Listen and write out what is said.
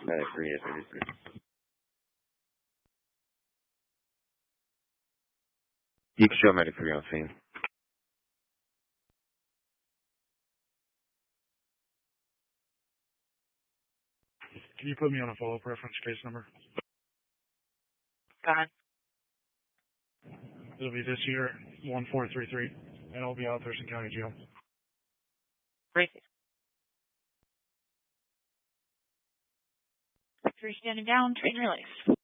agree. You can show I'm ready for you on scene. Can you put me on a follow-up reference case number? Go ahead. It'll be this year, 1433, and I'll be out of Thurston County Jail. Great. 3 standing down, train release.